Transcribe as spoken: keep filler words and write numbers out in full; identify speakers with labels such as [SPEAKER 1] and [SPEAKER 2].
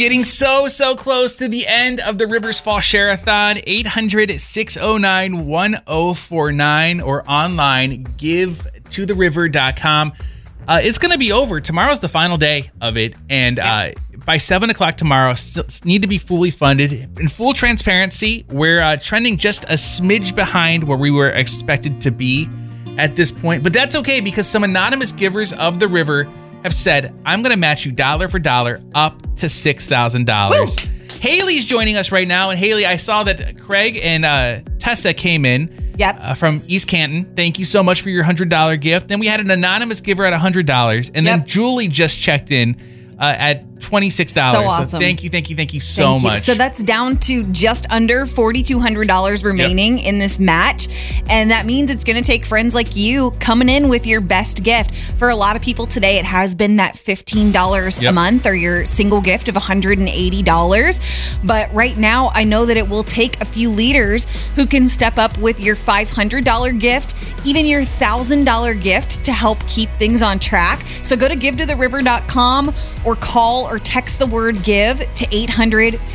[SPEAKER 1] Getting so, so close to the end of the Rivers Fall Share-a-thon. eight hundred, six oh nine, one oh four nine or online, give to the river dot com. Uh, it's going to be over. Tomorrow's the final day of it. And uh, by seven o'clock tomorrow, s- need to be fully funded. In full transparency, we're uh, trending just a smidge behind where we were expected to be at this point. But that's okay because some anonymous givers of the river have said, I'm going to match you dollar for dollar up to six thousand dollars. Haley's joining us right now. And Haley, I saw that Craig and uh, Tessa came in.
[SPEAKER 2] Yep.
[SPEAKER 1] Uh, from East Canton. Thank you so much for your one hundred dollars gift. Then we had an anonymous giver at one hundred dollars. And then
[SPEAKER 2] Yep.
[SPEAKER 1] Julie just checked in uh, at twenty-six dollars.
[SPEAKER 2] So awesome.
[SPEAKER 1] So thank you, thank you, thank you so
[SPEAKER 2] Thank you.
[SPEAKER 1] much.
[SPEAKER 2] So that's down to just under four thousand two hundred dollars remaining
[SPEAKER 1] Yep.
[SPEAKER 2] in this match. And that means it's going to take friends like you coming in with your best gift. For a lot of people today, it has been that fifteen dollars
[SPEAKER 1] Yep.
[SPEAKER 2] a month or your single gift of one hundred eighty dollars. But right now, I know that it will take a few leaders who can step up with your five hundred dollars gift, even your one thousand dollars gift to help keep things on track. So go to give to the river dot com or call or text the word give to eight hundred